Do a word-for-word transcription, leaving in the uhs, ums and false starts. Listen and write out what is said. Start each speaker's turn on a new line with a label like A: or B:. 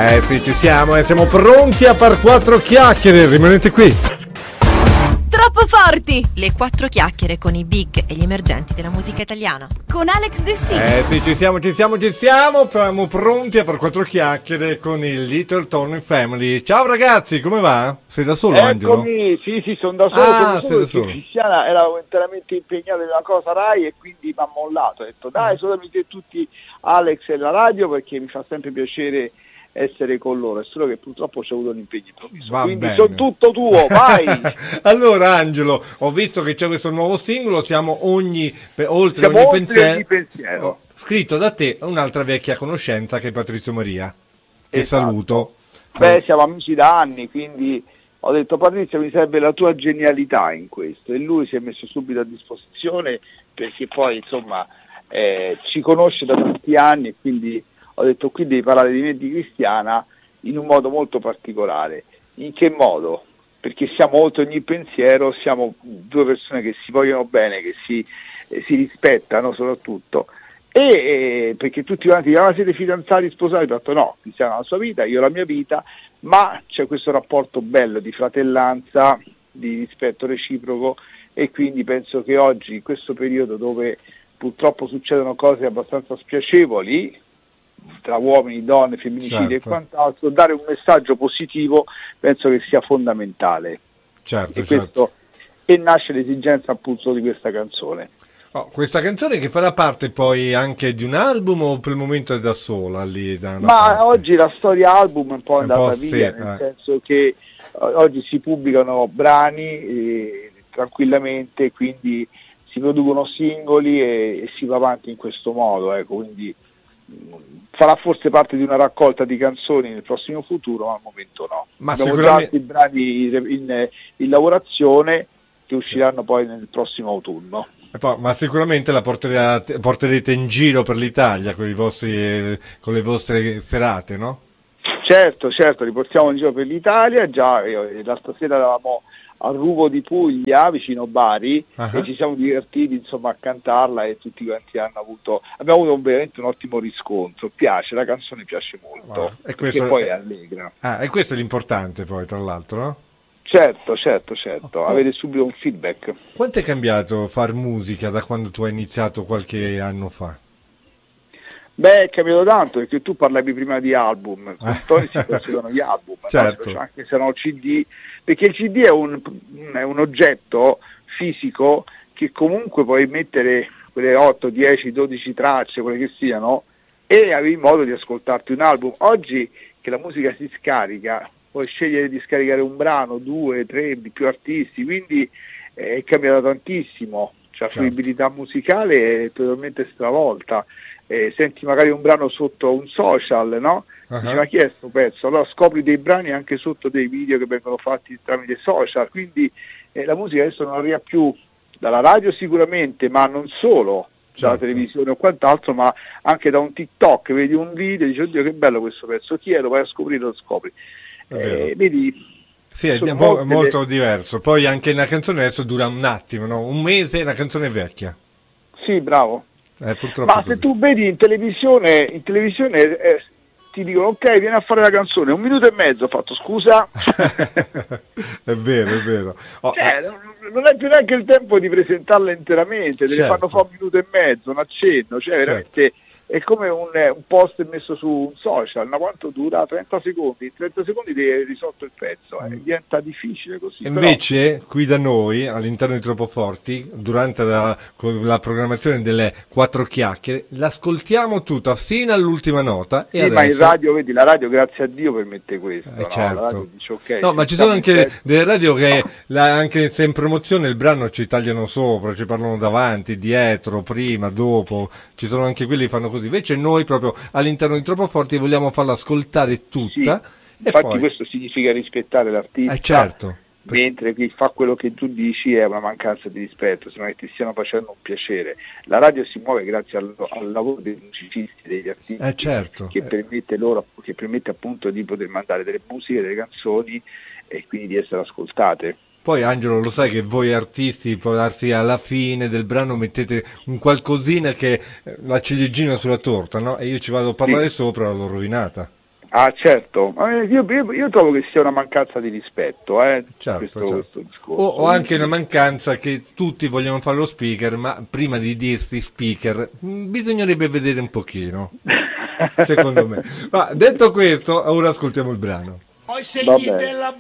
A: Eh sì, ci siamo e siamo pronti a far quattro chiacchiere, rimanete qui.
B: Troppo forti!
C: Le quattro chiacchiere con i big e gli emergenti della musica italiana.
B: Con Alex De Sì.
A: Eh sì, ci siamo, ci siamo, ci siamo. Siamo pronti a far quattro chiacchiere con il Little Tony Family. Ciao ragazzi, come va? Sei da solo, Angelo?
D: Eccomi, sì, sì, sono da solo.
A: Ah,
D: sono
A: sei
D: solo
A: da solo.
D: Cristiana era interamente impegnata in una cosa Rai e quindi mi ha mollato. Ho detto, dai, solamente te tutti Alex e la radio perché mi fa sempre piacere essere con loro, è solo che purtroppo c'è avuto un impegno improvviso.
A: Va
D: Quindi
A: bene.
D: sono tutto tuo, vai!
A: Allora Angelo, ho visto che c'è questo nuovo singolo, siamo ogni, per, oltre
D: Siamo
A: ogni
D: oltre
A: pensiero,
D: ogni pensiero.
A: Oh, scritto da te, un'altra vecchia conoscenza che è Patrizio Maria, che
D: Esatto.
A: saluto.
D: Beh, siamo amici da anni, quindi ho detto Patrizio mi serve la tua genialità in questo e lui si è messo subito a disposizione perché poi insomma eh, ci conosce da tanti anni e quindi ho detto qui devi parlare di me e di Cristiana in un modo molto particolare. In che modo? Perché siamo oltre ogni pensiero, siamo due persone che si vogliono bene, che si, eh, si rispettano soprattutto. E eh, perché tutti quanti dicono, ah, siete fidanzati, sposati? Ho detto no, Cristiana ha la sua vita, io la mia vita, ma c'è questo rapporto bello di fratellanza, di rispetto reciproco e quindi penso che oggi, in questo periodo dove purtroppo succedono cose abbastanza spiacevoli, tra uomini, donne, femminicidi
A: Certo.
D: e quant'altro, dare un messaggio positivo penso che sia fondamentale.
A: Certo,
D: e,
A: certo.
D: questo, e nasce l'esigenza appunto di questa canzone.
A: Oh, questa canzone che farà parte poi anche di un album o per il momento è da sola lì? Da una
D: Ma
A: parte?
D: oggi la storia album è un po'
A: È un
D: andata
A: po'
D: via,
A: sì,
D: nel
A: eh.
D: senso che eh, oggi si pubblicano brani eh, tranquillamente, quindi si producono singoli e, e si va avanti in questo modo, ecco, quindi mh, farà forse parte di una raccolta di canzoni nel prossimo futuro, ma al momento no.
A: Ma
D: Abbiamo
A: sicuramente-
D: già altri brani in, in, in lavorazione che usciranno poi nel prossimo autunno.
A: E poi, ma sicuramente la porterete, porterete in giro per l'Italia con, i vostri, eh, con le vostre serate, no?
D: Certo, certo, li portiamo in giro per l'Italia, già eh, l'altra sera eravamo a Ruvo di Puglia, vicino Bari,
A: Ah.
D: e ci siamo divertiti insomma a cantarla e tutti quanti hanno avuto, abbiamo avuto un, veramente un ottimo riscontro, piace, la canzone piace molto,
A: Ah, e
D: perché
A: questo
D: poi
A: è-
D: è allegra.
A: Ah, e questo è l'importante poi, tra l'altro, no?
D: Certo, certo, certo,
A: Oh.
D: avere subito un feedback.
A: Quanto è cambiato far musica da quando tu hai iniziato qualche anno fa?
D: Beh, è cambiato tanto perché tu parlavi prima di album, con
A: Eh.
D: Tony si considerano gli album, no?
A: Certo.
D: Anche se erano C D, perché il C D è un, è un oggetto fisico che comunque puoi mettere quelle otto, dieci, dodici tracce, quelle che siano, e avevi modo di ascoltarti un album. Oggi che la musica si scarica, puoi scegliere di scaricare un brano, due, tre, di più artisti, quindi eh, è cambiato tantissimo, cioè la
A: Certo.
D: fruibilità musicale è totalmente stravolta. Eh, senti magari un brano sotto un social, no?
A: Uh-huh.
D: Dici, ma chi è sto pezzo? Allora scopri dei brani anche sotto dei video che vengono fatti tramite social, quindi eh, la musica adesso non arriva più dalla radio sicuramente, ma non solo dalla
A: Certo.
D: televisione o quant'altro, ma anche da un TikTok, vedi un video e dici oddio che bello questo pezzo, chi è? Lo vai a scoprire, lo scopri.
A: È vero.
D: Eh, vedi,
A: Sì, è
D: sono
A: mo-
D: molte
A: molto
D: le-
A: diverso. Poi anche una canzone adesso dura un attimo, no? Un mese e una canzone è vecchia.
D: Sì, bravo.
A: Eh, purtroppo
D: Ma
A: è così.
D: se tu vedi in televisione, in televisione eh, ti dicono ok, vieni a fare la canzone, un minuto e mezzo ho fatto, scusa.
A: È vero, è vero. Oh,
D: Cioè, non, non è più neanche il tempo di presentarla interamente, te ne
A: Certo.
D: fanno fare un minuto e mezzo, un accenno, cioè
A: Certo.
D: veramente è come un, un post messo su un social, ma quanto dura? trenta secondi, in trenta secondi ti hai risolto il pezzo, eh. diventa difficile così. però-
A: Invece, qui da noi, all'interno di Troppo Forti, durante la, con la programmazione delle quattro chiacchiere, l'ascoltiamo tutta fino all'ultima nota. E
D: Sì,
A: adesso...
D: ma in radio, vedi, la radio grazie a Dio permette questo,
A: Eh,
D: no?
A: certo.
D: La radio dice ok.
A: No, ma ci
D: siamo
A: sono
D: in
A: anche
D: testa.
A: delle radio che la- anche se in promozione il brano ci tagliano sopra, ci parlano davanti, dietro, prima, dopo, ci sono anche quelli che fanno così. Invece noi proprio all'interno di Troppo Forti vogliamo farla ascoltare tutta.
D: Sì,
A: E
D: infatti
A: poi...
D: questo significa rispettare l'artista,
A: Eh, certo.
D: mentre chi fa quello che tu dici è una mancanza di rispetto, sembra che ti stiano facendo un piacere. La radio si muove grazie al, al lavoro dei musicisti, degli artisti,
A: Eh, certo.
D: che
A: Eh.
D: permette loro, che permette appunto di poter mandare delle musiche, delle canzoni e quindi di essere ascoltate.
A: Poi Angelo, lo sai che voi artisti può darsi alla fine del brano mettete un qualcosina che eh, la ciliegina sulla torta, no? E io ci vado a parlare
D: Sì.
A: sopra, l'ho rovinata.
D: Ah certo, Ma io, io, io trovo che sia una mancanza di rispetto, eh,
A: Certo,
D: questo,
A: certo.
D: questo discorso.
A: O, o anche una mancanza che tutti vogliono fare lo speaker, ma prima di dirsi speaker mh, bisognerebbe vedere un pochino, secondo me. Ma detto questo, ora ascoltiamo il brano.
E: Ho i
D: Va
E: segni
D: bene.
E: della